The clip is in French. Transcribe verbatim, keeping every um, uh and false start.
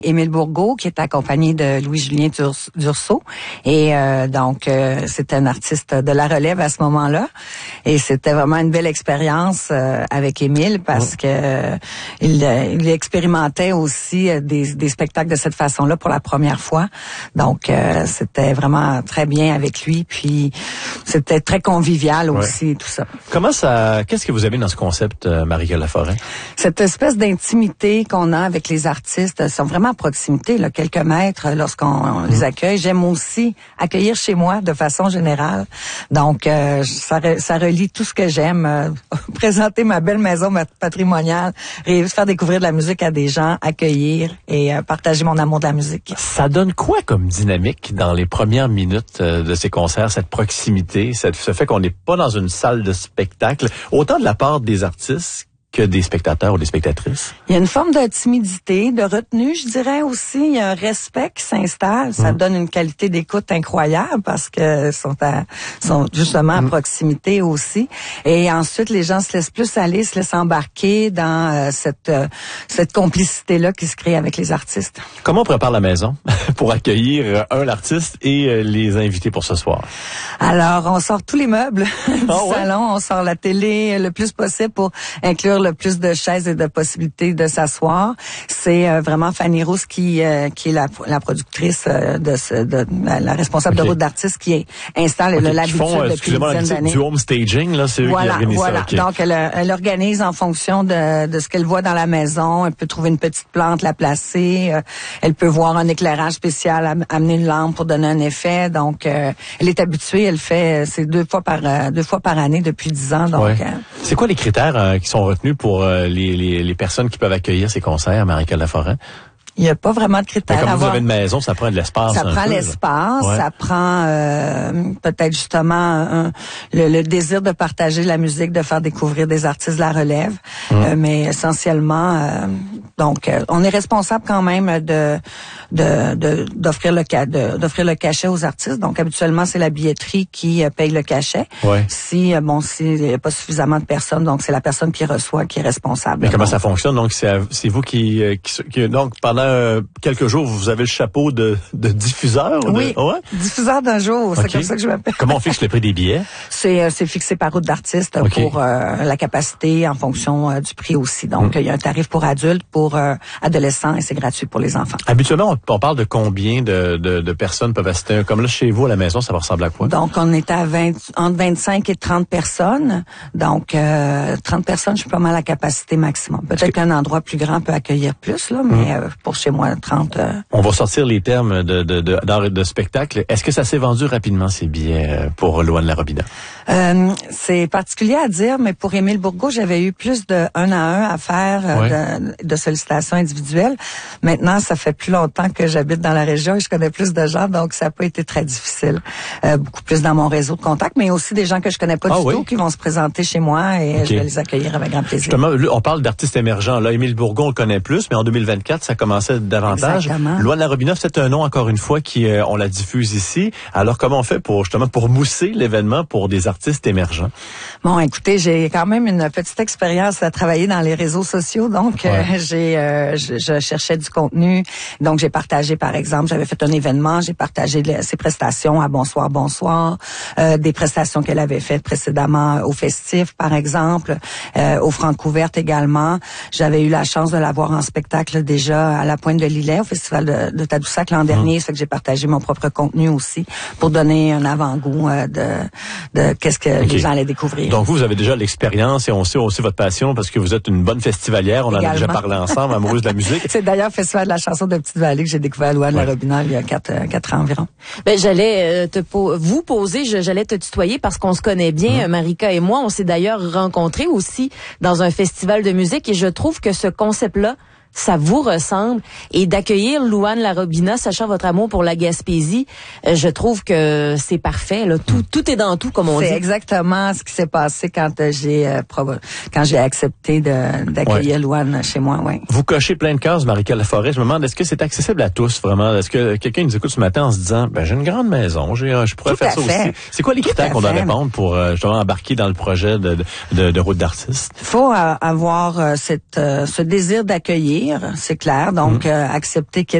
Émile Bourgault, qui est accompagné de Louis-Julien Dur- Dursault. Et euh, donc, euh, c'était un artiste de la relève à ce moment-là. Et c'était vraiment une belle expérience euh, avec Émile parce que euh, il, il expérimentait aussi des, des spectacles de cette façon-là pour la première fois. Donc, euh, c'était vraiment très bien avec lui. Puis, c'était très convivial aussi, ouais. Tout ça. Comment ça... Qu'est-ce que vous aimez dans ce concept, euh, Marie-Gueule Laforêt? Cette espèce d'intimité qu'on a avec les artistes, sont vraiment à proximité, là, quelques mètres lorsqu'on on les accueille. J'aime aussi accueillir chez moi de façon générale. Donc, euh, ça, ça relie tout ce que j'aime. Euh, présenter ma belle maison patrimoniale, faire découvrir de la musique à des gens, accueillir et euh, partager mon amour de la musique. Ça donne quoi comme dynamique dans les premières minutes euh, de ces concerts, cette proximité, cette, ce fait qu'on n'est pas dans une salle de spectacle, autant de la part des artistes que des spectateurs ou des spectatrices? Il y a une forme de timidité, de retenue, je dirais aussi. Il y a un respect qui s'installe. Ça mmh. donne une qualité d'écoute incroyable parce que sont à, sont justement à mmh. proximité aussi. Et ensuite, les gens se laissent plus aller, se laissent embarquer dans euh, cette euh, cette complicité-là qui se crée avec les artistes. Comment on prépare la maison pour accueillir un l'artiste et euh, les invités pour ce soir? Alors, on sort tous les meubles du oh, ouais? salon, on sort la télé le plus possible pour inclure le plus de chaises et de possibilités de s'asseoir. C'est euh, vraiment Fanny Rousse qui euh, qui est la, la productrice euh, de, ce, de la responsable okay. de route d'artistes qui installe okay. l'habitude font, depuis une dizaine d'années. Du home staging là, c'est voilà, eux qui organisent voilà. ça. Okay. Donc elle, elle organise en fonction de, de ce qu'elle voit dans la maison. Elle peut trouver une petite plante, la placer. Euh, elle peut voir un éclairage spécial, am- amener une lampe pour donner un effet. Donc euh, elle est habituée. Elle fait c'est deux fois par euh, deux fois par année depuis dix ans. Donc ouais. euh, c'est quoi les critères euh, qui sont retenus pour euh, les, les, les personnes qui peuvent accueillir ces concerts, Marie-Gueule Laforêt? Il n'y a pas vraiment de critères. Mais comme avoir... vous avez une maison, ça prend de l'espace. Ça un prend peu, l'espace, ouais. ça prend euh, peut-être justement un, le, le désir de partager la musique, de faire découvrir des artistes de la relève. Mmh. Euh, mais essentiellement, euh, donc, euh, on est responsable quand même de, de, de d'offrir le de, d'offrir le cachet aux artistes. Donc, habituellement, c'est la billetterie qui euh, paye le cachet. Ouais. Si euh, bon, s'il n'y a pas suffisamment de personnes, donc c'est la personne qui reçoit qui est responsable. Mais comment donc. ça fonctionne? Donc, c'est, c'est vous qui, qui, qui donc pendant Euh, quelques jours, vous avez le chapeau de, de diffuseur? Oui, de... ouais? diffuseur d'un jour, c'est okay. Comme ça que je m'appelle. Comment on fixe le prix des billets? C'est, c'est fixé par route d'artiste okay. pour euh, la capacité en fonction euh, du prix aussi. Donc, il mm. y a un tarif pour adultes, pour euh, adolescents et c'est gratuit pour les enfants. Habituellement, on, on parle de combien de, de, de personnes peuvent assister? Comme là, chez vous, à la maison, ça va ressembler à quoi? Donc, on est à vingt, entre vingt-cinq et trente personnes. Donc, euh, trente personnes, je suis pas mal à la capacité maximum. Peut-être que... qu'un endroit plus grand peut accueillir plus, là, mais mm. euh, pour chez moi, trente. Euh... On va sortir les termes de, de, de, d'art et de spectacle. Est-ce que ça s'est vendu rapidement, ces billets, pour Louane Larobina? Euh, c'est particulier à dire, mais pour Émile Bourgault, j'avais eu plus de un à un à faire euh, ouais. de, de sollicitations individuelles. Maintenant, ça fait plus longtemps que j'habite dans la région et je connais plus de gens, donc ça n'a pas été très difficile. Euh, beaucoup plus dans mon réseau de contacts, mais aussi des gens que je connais pas ah, du oui? tout qui vont se présenter chez moi et okay. je vais les accueillir avec grand plaisir. Justement, on parle d'artistes émergents. Là, Émile Bourgault, on le connaît plus, mais en deux mille vingt-quatre, ça commençait davantage. Exactement. Louane Larobina, c'est un nom, encore une fois, qui euh, on la diffuse ici. Alors, comment on fait pour justement pour mousser l'événement pour des artistes émergents? Bon, écoutez, j'ai quand même une petite expérience à travailler dans les réseaux sociaux, donc ouais. euh, j'ai euh, je, je cherchais du contenu. Donc, j'ai partagé, par exemple, j'avais fait un événement, j'ai partagé les, ses prestations à Bonsoir, Bonsoir, euh, des prestations qu'elle avait faites précédemment au Festif, par exemple, euh, au Francouverte également. J'avais eu la chance de la voir en spectacle déjà à la Pointe de Lillet, au Festival de, de Tadoussac l'an dernier. Ça fait que j'ai partagé mon propre contenu aussi pour donner un avant-goût euh, de, de qu'est-ce que okay. les gens allaient découvrir. Donc vous, vous avez déjà l'expérience et on sait aussi votre passion parce que vous êtes une bonne festivalière. On Également. en a déjà parlé ensemble, amoureuse de la musique. C'est d'ailleurs le Festival de la chanson de Petite-Vallée que j'ai découvert à Louane ouais. Larobina il y a quatre, quatre ans environ. Ben j'allais euh, te po- vous poser, je, j'allais te tutoyer parce qu'on se connaît bien, mmh. Marika et moi. On s'est d'ailleurs rencontrés aussi dans un festival de musique et je trouve que ce concept-là, ça vous ressemble. Et d'accueillir Louane Larobina, sachant votre amour pour la Gaspésie, euh, je trouve que c'est parfait. Là. Tout, tout est dans tout, comme on c'est dit. C'est exactement ce qui s'est passé quand euh, j'ai euh, provo- quand j'ai accepté de, d'accueillir ouais. Louane chez moi. Ouais. Vous cochez plein de cases, Marie-Gueule Laforêt. Je me demande, est-ce que c'est accessible à tous, vraiment? Est-ce que quelqu'un nous écoute ce matin en se disant, ben j'ai une grande maison, j'ai, je pourrais tout faire ça fait. aussi. C'est quoi les critères qu'on doit répondre pour euh, justement embarquer dans le projet de, de, de, de route d'artiste? Il faut euh, avoir euh, cette, euh, ce désir d'accueillir. s'ouvrir, c'est clair. Donc, mmh. euh, accepter qu'il